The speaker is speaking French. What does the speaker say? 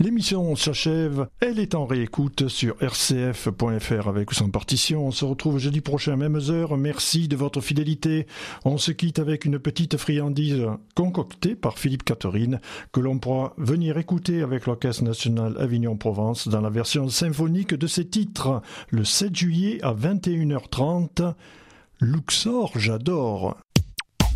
L'émission s'achève, elle est en réécoute sur rcf.fr avec ou sans partition. On se retrouve jeudi prochain, mêmes heures. Merci de votre fidélité. On se quitte avec une petite friandise concoctée par Philippe Catherine que l'on pourra venir écouter avec l'Orchestre National Avignon-Provence dans la version symphonique de ses titres le 7 juillet à 21h30. Luxor, j'adore.